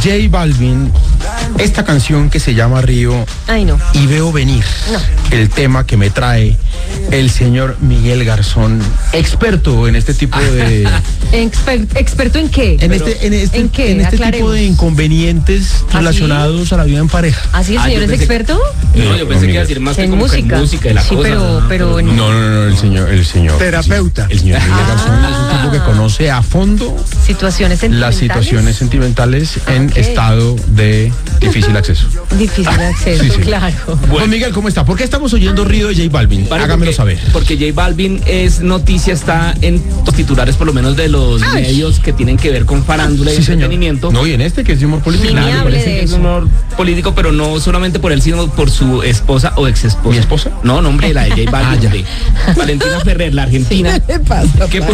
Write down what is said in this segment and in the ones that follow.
J Balvin, esta canción que se llama Río. Ay, no. Y veo venir el tema que me trae el señor Miguel Garzón, experto en este tipo de... ¿Experto en qué? En este tipo de inconvenientes relacionados a la vida en pareja. ¿Así el señor es experto? No, yo pensé que iba a decir más que como música de la sí, cosa. pero no, el señor terapeuta. El señor Miguel Garzón es un tipo que conoce a fondo situaciones las situaciones sentimentales en estado de difícil acceso. Difícil acceso, Sí. claro. Bueno, Miguel, ¿cómo está? ¿Por qué estamos oyendo Río de J Balvin? Hágamelo saber. Porque J Balvin es noticia, está en los titulares por lo menos de los medios que tienen que ver con farándula y entretenimiento. No, y en este que es de humor político. Ni me hable de Es eso. humor político, pero no solamente por él, sino por su esposa o ex esposa. ¿Mi esposa? No, hombre, la de J Balvin. De Valentina Ferrer, la argentina. ¿Qué pasa?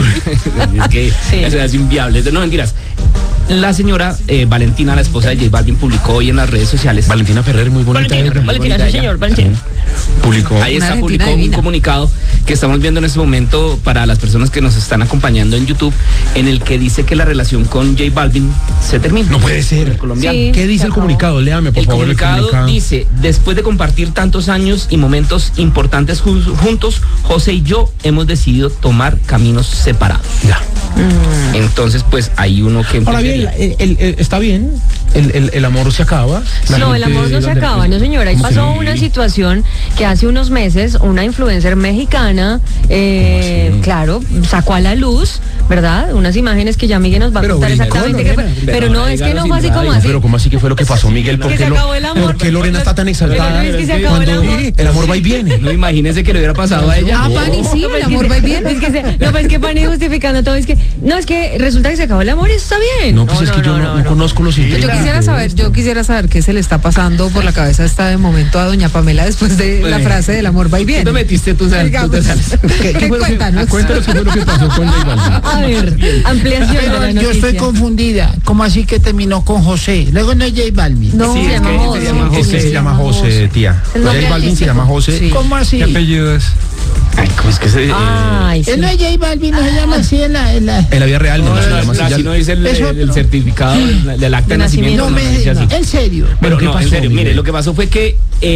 Es que eso es inviable. No, mentiras. La señora Valentina, la esposa de J Balvin, publicó hoy en las redes sociales. Valentina Ferrer, muy bonita. Valentina, sí, señor, Valentina. Publicó. Ahí está, Argentina publicó un divina. comunicado que estamos viendo en este momento para las personas que nos están acompañando en YouTube, en el que dice que la relación con J Balvin se termina. No puede ser. El colombiano. Sí. ¿Qué dice el comunicado? Léame, por El favor. comunicado dice: después de compartir tantos años y momentos importantes juntos, José y yo hemos decidido tomar caminos separados. Ya. Entonces, pues hay uno que Ahora bien, está bien. El amor se acaba. No, el amor no se acaba, no señora. Ahí pasó una situación que hace unos meses una influencer mexicana, claro, sacó a la luz, ¿verdad? Unas imágenes que ya Miguel nos va a contar exactamente qué fue. Pero no, es que no fue así como así. Pero ¿cómo así que fue lo que pasó, Miguel? ¿Por Que qué se acabó el amor. ¿Por qué Lorena está tan exaltada Es que se acabó el cuando amor. el amor va y viene? No, imagínese que le hubiera pasado a ella. Pani, sí, el amor va y bien. Es que Pani justificando todo, es que resulta que se acabó el amor y eso está bien. No, pues es que yo no conozco los Yo quisiera saber qué se le está pasando por la cabeza hasta de momento a doña Pamela después de la frase del amor va y bien. Tú te metiste, tú te sales. ¿Qué cuéntanos? Cuéntanos qué fue lo que pasó con J Balvin. A ver, ampliación de la noticia. Yo estoy confundida. ¿Cómo así que terminó con José? Luego no es J Balvin. No, Sí, se es llama que José. se llama Es que José. se llama José, tía. El nombre J Balvin se artístico. llama José. Sí. ¿Cómo así? ¿Qué apellido es? Ay, ¿cómo es que se...? Ay, sí. Él no es J Balvin, no se llama así en la... En la vida real no se llama así. Así no dice Es otro. el certificado del acta de nacimiento. No No, me dice así. en serio. Pero ¿qué no, pasó, en serio, Miguel? mire, lo que pasó fue que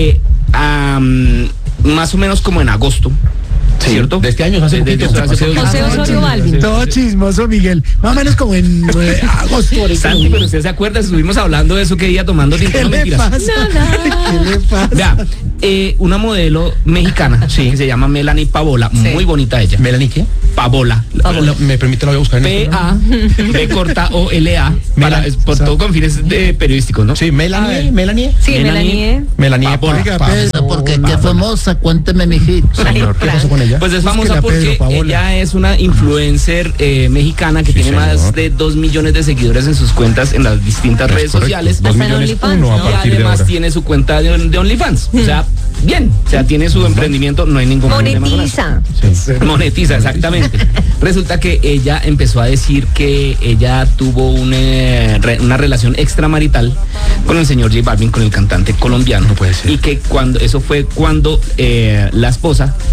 más o menos como en agosto, Sí, ¿cierto? de este año, hace poquito. hace dos José años. Osorio Balvin. Todo chismoso, Miguel. Más o menos como en agosto. Santi, pero usted se acuerda, estuvimos hablando de eso que día tomando tinto, ¿Qué no le mentiras. pasa? ¿Qué le pasa? Vea, una modelo mexicana que se llama Melanie Pavola, muy bonita ella. ¿Melanie qué? Pavola. Me permite, la voy a buscar en el programa. P-A-B-O-L-A, Melanie, por todo con fines periodísticos, ¿no? Sí, Melanie. Sí, Melanie. Melanie Pavola. Porque qué famosa, cuénteme, mijito. Señor, ¿qué pasó con ella? Pues es famosa Búsquela, porque Pedro, Paola. ella es una influencer mexicana que tiene señor. más de 2 millones de seguidores en sus cuentas en las distintas redes correcto. sociales. 2 Hasta en millones OnlyFans, uno a ¿no? Y partir de además ahora. tiene su cuenta de OnlyFans. O sea, bien. O sea, tiene su emprendimiento, no hay ningún problema con eso. Monetiza. Monetiza, exactamente. Resulta que ella empezó a decir que ella tuvo una relación extramarital con el señor J Balvin, con el cantante colombiano. No puede ser. Y que eso fue cuando la esposa